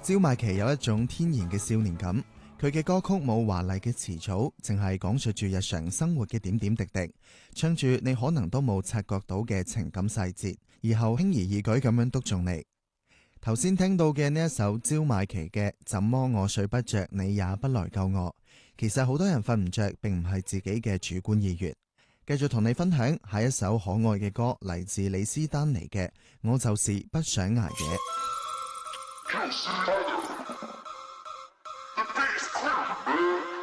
焦邁奇有一種天然嘅少年感，佢嘅歌曲冇華麗嘅詞草，淨係講述住日常生活嘅點點滴滴，唱住你可能都冇察覺到嘅情感細節，然後輕而易舉咁樣篤中你。頭先聽到嘅呢一首焦邁奇嘅《怎麼我睡不着，你也不來救我》，其實好多人瞓唔着，並唔係自己嘅主觀意願。繼續同你分享下一首可愛嘅歌，嚟自李斯丹妮嘅《我就是不想捱夜》。 就是